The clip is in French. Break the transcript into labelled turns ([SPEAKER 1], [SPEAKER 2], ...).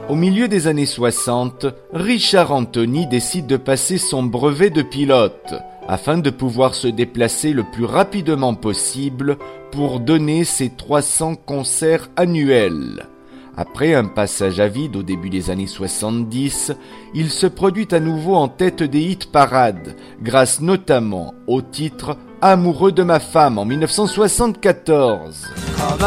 [SPEAKER 1] Au milieu des années 60, Richard Anthony décide de passer son brevet de pilote afin de pouvoir se déplacer le plus rapidement possible pour donner ses 300 concerts annuels. Après un passage à vide au début des années 70, il se produit à nouveau en tête des hit-parades, grâce notamment au titre « Amoureux de ma femme » en 1974.